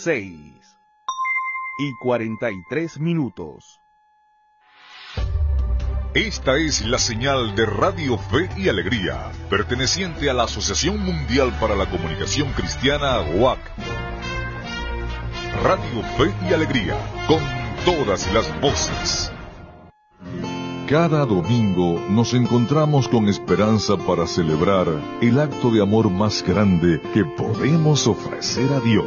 6:43. Esta es la señal de Radio Fe y Alegría, perteneciente a la Asociación Mundial para la Comunicación Cristiana, WAC. Radio Fe y Alegría, con todas las voces. Cada domingo nos encontramos con esperanza para celebrar el acto de amor más grande que podemos ofrecer a Dios.